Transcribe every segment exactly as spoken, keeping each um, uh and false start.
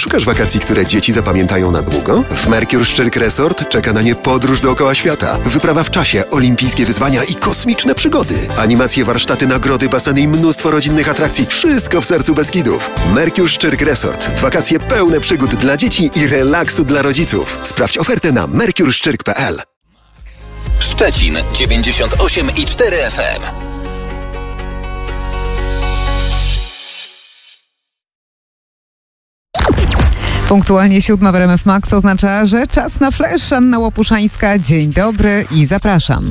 Szukasz wakacji, które dzieci zapamiętają na długo? W Mercure Szczyrk Resort czeka na nie podróż dookoła świata, wyprawa w czasie, olimpijskie wyzwania i kosmiczne przygody. Animacje, warsztaty, nagrody, baseny i mnóstwo rodzinnych atrakcji. Wszystko w sercu Beskidów. Mercure Szczyrk Resort. Wakacje pełne przygód dla dzieci i relaksu dla rodziców. Sprawdź ofertę na mercure szczyrk kropka p l. Szczecin dziewięćdziesiąt osiem i cztery F M. Punktualnie siódma w R M F Max oznacza, że czas na flash. Anna Łopuszańska, dzień dobry i zapraszam.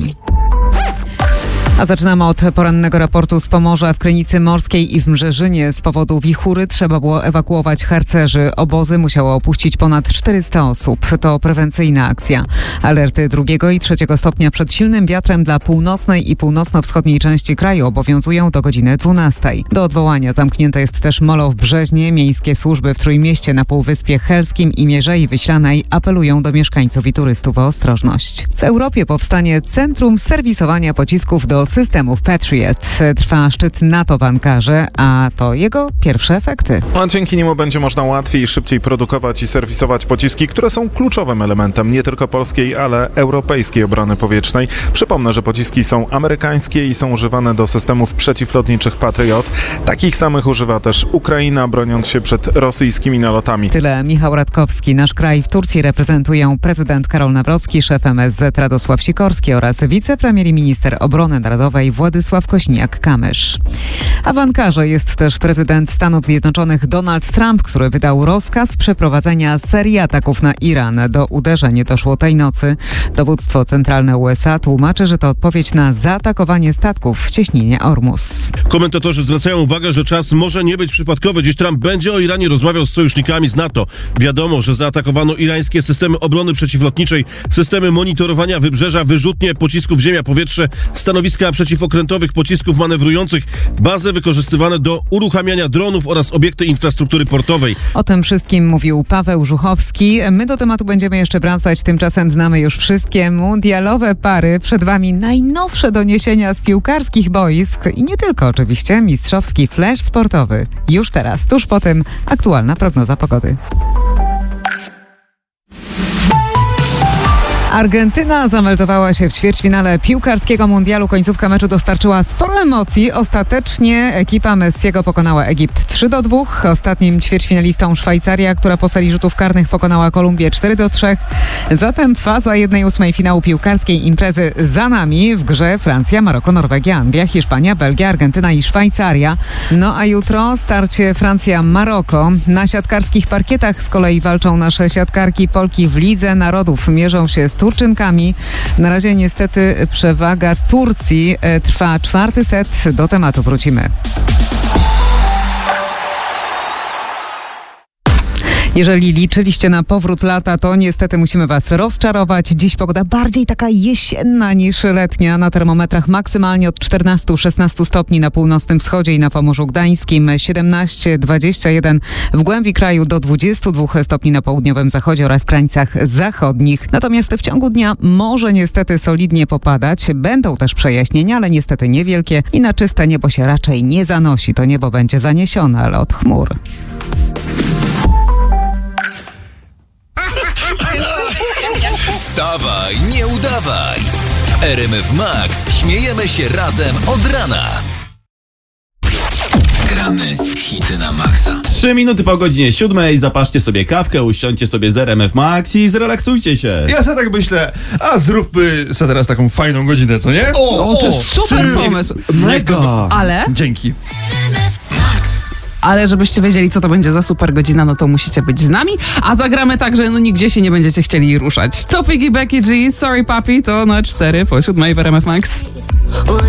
A zaczynamy od porannego raportu z Pomorza. W Krynicy Morskiej i w Mrzeżynie z powodu wichury trzeba było ewakuować harcerzy. Obozy musiało opuścić ponad czterysta osób. To prewencyjna akcja. Alerty drugiego i trzeciego stopnia przed silnym wiatrem dla północnej i północno-wschodniej części kraju obowiązują do godziny dwunastej. Do odwołania zamknięte jest też molo w Brzeźnie. Miejskie służby w Trójmieście, na Półwyspie Helskim i Mierzei Wiślanej apelują do mieszkańców i turystów o ostrożność. W Europie powstanie Centrum Serwisowania Pocisków do systemów Patriot. Trwa szczyt NATO w Ankarze, a to jego pierwsze efekty. A dzięki niemu będzie można łatwiej i szybciej produkować i serwisować pociski, które są kluczowym elementem nie tylko polskiej, ale europejskiej obrony powietrznej. Przypomnę, że pociski są amerykańskie i są używane do systemów przeciwlotniczych Patriot. Takich samych używa też Ukraina, broniąc się przed rosyjskimi nalotami. Tyle Michał Radkowski. Nasz kraj w Turcji reprezentują prezydent Karol Nawrocki, szef M S Z Radosław Sikorski oraz wicepremier i minister obrony narodowej Władysław Kośniak-Kamysz. A w Ankarze jest też prezydent Stanów Zjednoczonych Donald Trump, który wydał rozkaz przeprowadzenia serii ataków na Iran. Do uderzeń doszło tej nocy. Dowództwo centralne U S A tłumaczy, że to odpowiedź na zaatakowanie statków w cieśninie Ormus. Komentatorzy zwracają uwagę, że czas może nie być przypadkowy. Dziś Trump będzie o Iranie rozmawiał z sojusznikami z NATO. Wiadomo, że zaatakowano irańskie systemy obrony przeciwlotniczej, systemy monitorowania wybrzeża, wyrzutnie pocisków ziemia-powietrze, stanowiska przeciwokrętowych pocisków manewrujących, bazy wykorzystywane do uruchamiania dronów oraz obiekty infrastruktury portowej. O tym wszystkim mówił Paweł Żuchowski. My do tematu będziemy jeszcze wracać, tymczasem znamy już wszystkie mundialowe pary. Przed Wami najnowsze doniesienia z piłkarskich boisk i nie tylko oczywiście, mistrzowski flash sportowy. Już teraz, tuż po tym aktualna prognoza pogody. Argentyna zameldowała się w ćwierćfinale piłkarskiego mundialu. Końcówka meczu dostarczyła sporo emocji. Ostatecznie ekipa Messiego pokonała Egipt trzy do dwóch. Ostatnim ćwierćfinalistą Szwajcaria, która po serii rzutów karnych pokonała Kolumbię cztery do trzech. Zatem faza jednej ósmej finału piłkarskiej imprezy za nami. W grze Francja, Maroko, Norwegia, Anglia, Hiszpania, Belgia, Argentyna i Szwajcaria. No a jutro starcie Francja-Maroko. Na siatkarskich parkietach z kolei walczą nasze siatkarki. Polki w Lidze Narodów mierzą się z Turczynkami. Na razie niestety przewaga Turcji. Trwa czwarty set. Do tematu wrócimy. Jeżeli liczyliście na powrót lata, to niestety musimy Was rozczarować. Dziś pogoda bardziej taka jesienna niż letnia. Na termometrach maksymalnie od czternastu do szesnastu stopni na północnym wschodzie i na Pomorzu Gdańskim, siedemnaście do dwudziestu jeden w głębi kraju, do dwudziestu dwóch stopni na południowym zachodzie oraz krańcach zachodnich. Natomiast w ciągu dnia może niestety solidnie popadać. Będą też przejaśnienia, ale niestety niewielkie i na czyste niebo się raczej nie zanosi. To niebo będzie zaniesione, ale od chmur. Wstawaj, nie udawaj! W R M F Max śmiejemy się razem od rana. Gramy hity na maksa. Trzy minuty po godzinie siódmej, zapaszcie sobie kawkę, usiądźcie sobie z R M F Max i zrelaksujcie się. Ja sobie tak myślę, a zróbmy sobie teraz taką fajną godzinę, co nie? O, to jest super pomysł. Mega! Ale, Dzięki. ale żebyście wiedzieli, co to będzie za super godzina, no to musicie być z nami, a zagramy tak, że no nigdzie się nie będziecie chcieli ruszać. To Piggy, Becky G, Sorry Papi, to na cztery po siódmej w R M F Max.